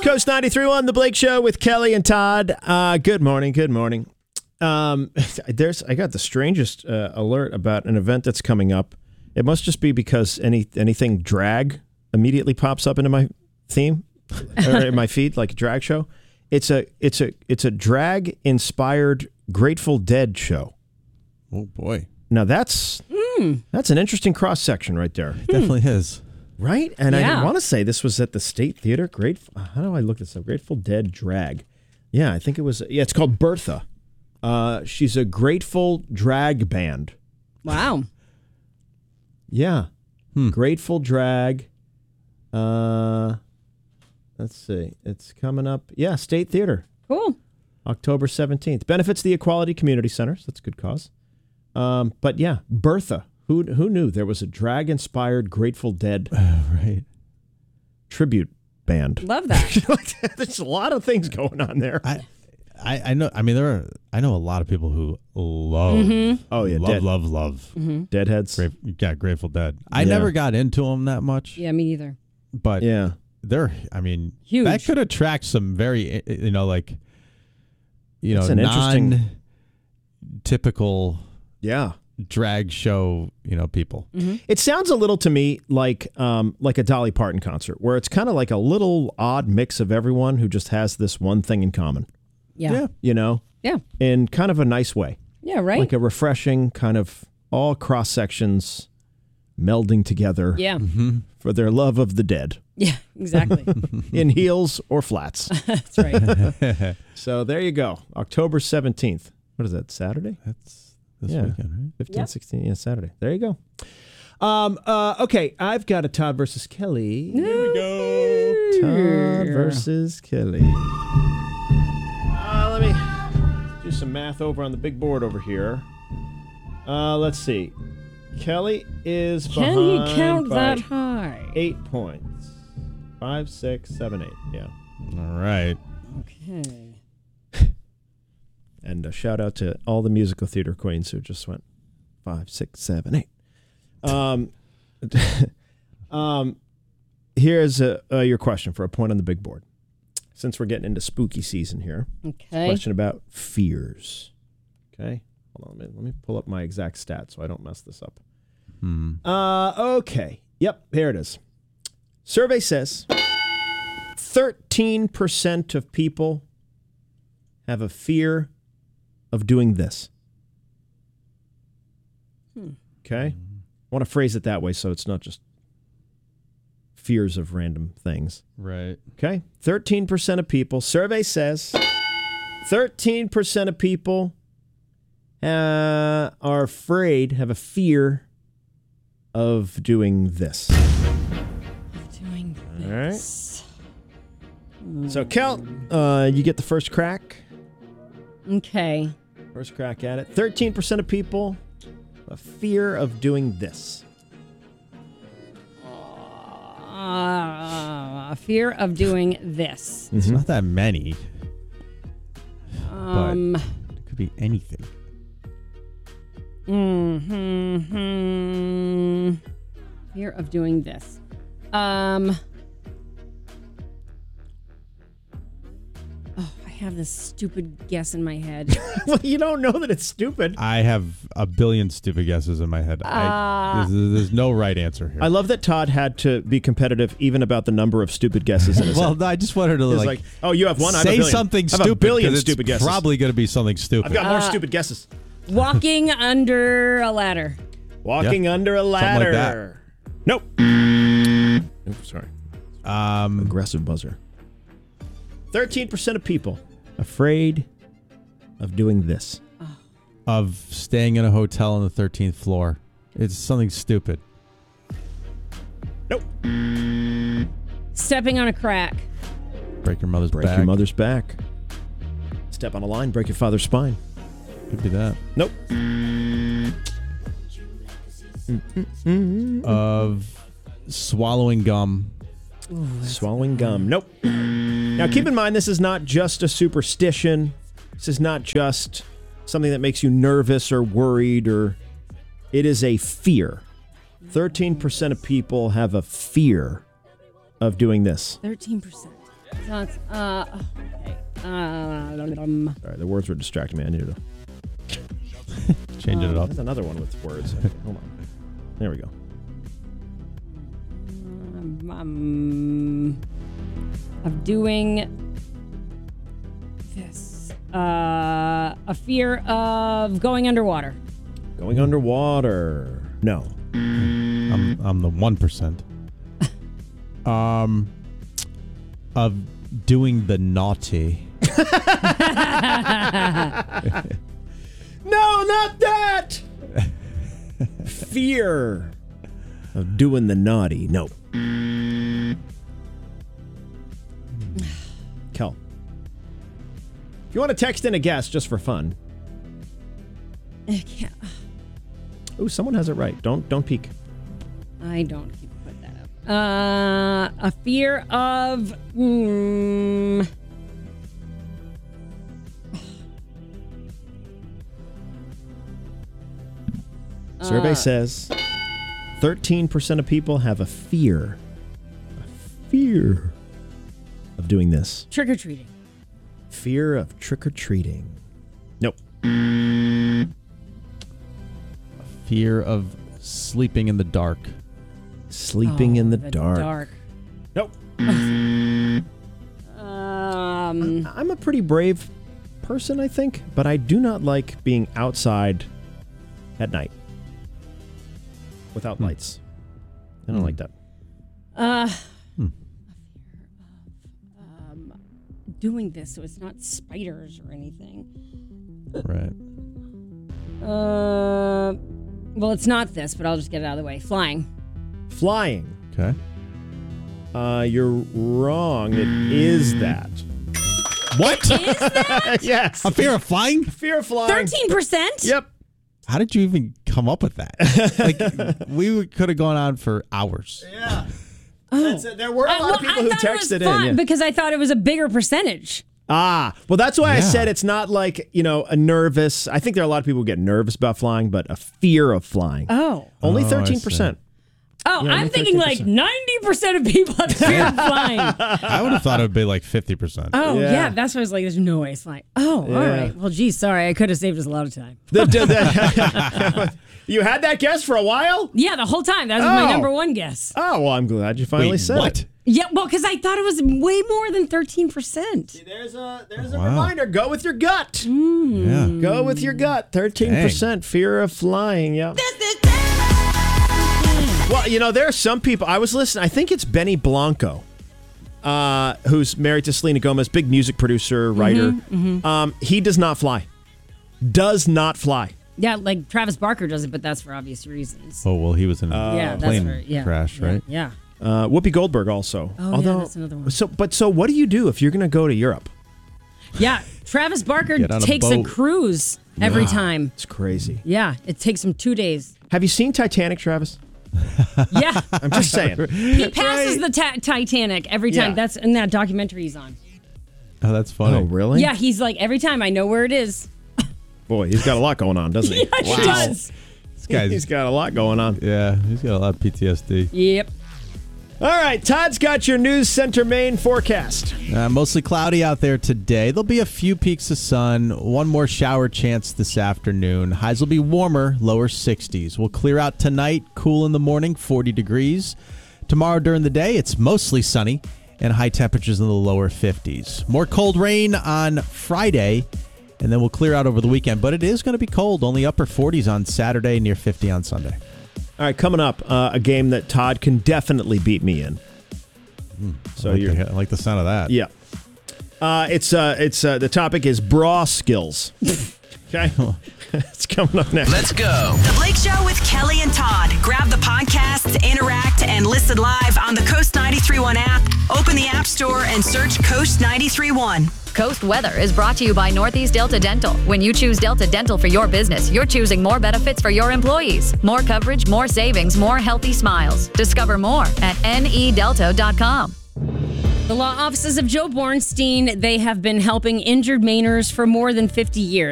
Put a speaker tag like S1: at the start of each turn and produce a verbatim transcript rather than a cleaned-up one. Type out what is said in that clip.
S1: Coast ninety-three point one, The Blake Show with Kelly and Todd. Uh, good morning, good morning. Um, there's, I got the strangest uh, alert about an event that's coming up. It must just be because any anything drag immediately pops up into my theme or in my feed, like a drag show. It's a it's a it's a drag inspired Grateful Dead show.
S2: Oh boy!
S1: Now that's mm. that's an interesting cross section right there.
S2: It definitely is.
S1: Right? And
S3: Yeah.
S1: I want to say this was at the State Theater. Grateful. How do I look this up? Grateful Dead drag. Yeah, I think it was. Yeah, it's called Bertha. Uh, she's a Grateful drag band.
S3: Wow.
S1: Yeah.
S2: Hmm.
S1: Grateful drag. Uh, let's see. It's coming up. Yeah, State Theater.
S3: Cool.
S1: October seventeenth. Benefits the Equality Community Centers. That's a good cause. Um, but yeah, Bertha. Who who knew there was a drag-inspired Grateful Dead
S2: Uh, right.
S1: tribute band?
S3: Love that.
S1: There's a lot of things going on there.
S2: I, I, I know. I mean, there are. I know a lot of people who love.
S3: Mm-hmm.
S1: Oh yeah,
S2: love,
S1: Dead,
S2: love, love.
S3: Mm-hmm.
S1: Deadheads.
S2: Great, yeah, Grateful Dead. I
S1: Yeah.
S2: never got into them that much,
S3: Yeah, me either.
S2: but
S1: Yeah.
S2: they're. I mean,
S3: Huge.
S2: that could attract some very, you know, like, you
S1: It's
S2: know,
S1: an interesting-
S2: non-typical
S1: Yeah.
S2: drag show, you know, people.
S3: Mm-hmm.
S1: It sounds a little to me like um, like a Dolly Parton concert, where it's kind of like a little odd mix of everyone who just has this one thing in common.
S3: Yeah.
S2: Yeah.
S3: Yeah.
S1: You know,
S3: Yeah.
S1: in kind of a nice way,
S3: right.
S1: like a refreshing kind of all cross sections melding together
S3: yeah.
S2: Mm-hmm.
S1: for their love of the dead
S3: Yeah, exactly.
S1: in heels or flats.
S3: That's right.
S1: So there you go. October seventeenth. What is that? Saturday?
S2: That's this
S1: Yeah.
S2: weekend, right?
S1: fifteen,
S3: Yep.
S1: sixteen, yeah, Saturday. There you go. Um, uh, okay, I've got a Todd versus Kelly.
S2: Here we go.
S1: Todd versus Kelly. Uh, let me do some math over on the big board over here. Uh, let's see. Kelly is
S3: Can you
S1: behind
S3: count
S1: by
S3: that high?
S1: eight points. Five, six, seven, eight. Yeah.
S2: All right.
S3: Okay.
S1: And a shout out to all the musical theater queens who just went five, six, seven, eight. Um, um, here's a, uh, your question for a point on the big board. Since we're getting into spooky season here,
S3: Okay.
S1: question about fears. Okay, hold on. Let me, let me pull up my exact stats so I don't mess this up.
S2: Hmm.
S1: Uh, okay. Yep, here it is. Survey says thirteen percent of people have a fear of doing this.
S3: Hmm.
S1: Okay? I want to phrase it that way so it's not just fears of random things.
S2: Right.
S1: Okay? thirteen percent of people, survey says thirteen percent of people uh, are afraid, have a fear of doing this.
S3: Doing
S1: All right.
S3: this.
S1: So, Kel, uh, you get the first crack.
S3: Okay.
S1: First crack at it. thirteen percent of people have a fear of doing this.
S3: Uh, a fear of doing this.
S2: It's not that many.
S3: Um.
S2: It could be anything.
S3: Hmm. Fear of doing this. Um. Oh, I have this stupid guess in my head.
S1: Well, you don't know that it's stupid.
S2: I have a billion stupid guesses in my head.
S3: Uh,
S2: I, there's, there's no right answer here.
S1: I love that Todd had to be competitive even about the number of stupid guesses in his
S2: well,
S1: head.
S2: I just wanted to
S1: It's
S2: like,
S1: like, oh, you have one, I have a
S2: say
S1: billion.
S2: something
S1: I have
S2: stupid.
S1: a billion
S2: 'cause
S1: stupid
S2: it's
S1: guesses.
S2: probably going to be something stupid.
S1: I've got more
S3: Uh,
S1: stupid guesses.
S3: Walking under a ladder.
S1: Walking
S2: Yeah.
S1: under a
S2: Something like
S1: ladder. Nope. Nope. Sorry.
S2: um,
S1: Aggressive buzzer. thirteen percent of people afraid of doing this.
S2: of staying in a hotel on the thirteenth floor. It's something stupid.
S1: Nope.
S3: Stepping on a crack.
S2: Break your mother's
S1: Break
S2: back.
S1: your mother's back. Step on a line, break your father's spine.
S2: Could be that.
S1: Nope.
S2: Of swallowing gum.
S1: Swallowing gum. Nope. Now, keep in mind, this is not just a superstition. This is not just something that makes you nervous or worried, or it is a fear. thirteen percent of people have a fear of doing this.
S3: thirteen percent. That's, uh, okay. Um,
S1: Sorry, the words were distracting me. I needed to.
S2: Changing it up.
S1: There's another one with words. Okay, hold on. There we go.
S3: um, of doing this. Uh, a fear of going underwater.
S1: Going underwater. No.
S2: I'm I'm the one percent. um, of doing the naughty.
S1: No, not that. Fear of doing the naughty. No. Kel. If you want to text in a guess just for fun.
S3: I can't.
S1: Ooh, someone has it right. Don't don't peek.
S3: I don't keep put that up. Uh, a fear of. Mm,
S1: Survey
S3: Uh,
S1: says thirteen percent of people have a fear. A fear of doing this.
S3: trick or treating.
S1: Fear of trick-or-treating. Nope.
S2: Fear of sleeping in the dark.
S1: Sleeping
S3: Oh,
S1: in the, dark.
S3: Dark.
S1: Nope.
S3: Um.
S1: I'm a pretty brave person, I think, but I do not like being outside at night without lights. I don't
S2: Hmm.
S1: like that.
S3: Uh.
S2: Hmm.
S3: Um, doing this so it's not spiders or anything.
S2: Right.
S3: Uh. Well, it's not this, but I'll just get it out of the way. Flying.
S1: Flying.
S2: Okay.
S1: Uh, you're wrong. It is that.
S2: What?
S3: Is that
S1: Yes.
S2: A fear of flying?
S1: Fear of flying.
S3: thirteen percent?
S1: Yep.
S2: How did you even come up with that? Like, we could have gone on for hours.
S1: Yeah.
S3: Oh.
S1: That's it. There were a
S3: I-
S1: lot
S3: well,
S1: of people
S3: I
S1: who
S3: thought it was
S1: texted
S3: fun
S1: in. Yeah.
S3: because I thought it was a bigger percentage.
S1: Ah, well, that's why I
S2: Yeah.
S1: said it's not like, you know, a nervous. I think there are a lot of people who get nervous about flying, but a fear of flying.
S3: Oh.
S1: Only
S2: Oh, I
S1: thirteen percent.
S3: Oh,
S1: Yeah,
S3: I'm
S1: only
S3: thinking like
S1: thirteen percent.
S3: ninety percent of people have fear of flying.
S2: I would have thought it would be like fifty percent.
S3: Oh,
S1: Yeah.
S3: yeah. That's why I was like, there's no way it's flying. Oh, all
S1: Yeah.
S3: right. Well, geez, sorry. I could have saved us a lot of time.
S1: The- the- the- you had that guess for a while?
S3: Yeah, the whole time. That was
S1: Oh.
S3: my number one guess.
S1: Oh, well, I'm glad you finally
S2: Wait,
S1: said
S2: what?
S1: it.
S3: Yeah, well, because I thought it was way more than thirteen percent.
S1: There's a there's a
S2: Wow.
S1: reminder. Go with your gut.
S2: Yeah.
S1: Go with your gut. thirteen percent fear of flying. Yeah. Well, you know, there are some people. I was listening. I think it's Benny Blanco, uh, who's married to Selena Gomez, big music producer, writer. Um, he does not fly. Does not fly.
S3: Yeah, like Travis Barker does it, but that's for obvious reasons.
S2: Oh, well, he was in a
S3: yeah, that's
S2: plane
S3: for, yeah,
S2: crash,
S3: yeah,
S2: right?
S3: Yeah.
S1: Uh, Whoopi Goldberg also.
S3: Oh, yeah, that's another one.
S1: So, but so, what do you do if you're going to go to Europe?
S3: Yeah, Travis Barker
S2: Get on a
S3: takes a,
S2: boat.
S3: cruise every time.
S1: It's crazy.
S3: Yeah, it takes him two days.
S1: Have you seen Titanic, Travis?
S3: Yeah,
S1: I'm just saying.
S3: he passes the ta- Titanic every time.
S1: Yeah.
S3: That's in that documentary he's on.
S2: Oh, that's funny.
S1: Oh, really?
S3: Yeah, he's like, every time I know where it is.
S1: Boy, he's got a lot going on, doesn't he?
S3: Yeah, he does.
S2: This guy's,
S1: He's got a lot going on.
S2: yeah, he's got a lot of P T S D.
S3: Yep.
S1: All right, Todd's got your News Center Maine forecast.
S2: Uh, mostly cloudy out there today. There'll be a few peaks of sun, one more shower chance this afternoon. Highs will be warmer, lower sixties. We'll clear out tonight, cool in the morning, forty degrees. Tomorrow during the day, it's mostly sunny and high temperatures in the lower fifties. More cold rain on Friday, and then we'll clear out over the weekend. But it is going to be cold, only upper forties on Saturday, near fifty on Sunday.
S1: All right, coming up, uh, a game that Todd can definitely beat me in. So
S2: I like,
S1: you're,
S2: the, I like the sound of that.
S1: yeah. Uh, it's uh, it's uh, the topic is bra skills. Okay, it's coming up next.
S4: Let's go.
S5: The Blake Show with Kelly and Todd. Grab the podcasts, interact, and listen live on the Coast ninety-three point one app. Open the App Store and search Coast ninety-three point one.
S6: Coast Weather is brought to you by Northeast Delta Dental. When you choose Delta Dental for your business, you're choosing more benefits for your employees. More coverage, more savings, more healthy smiles. Discover more at N E delta dot com.
S3: The law offices of Joe Bornstein, they have been helping injured Mainers for more than fifty years.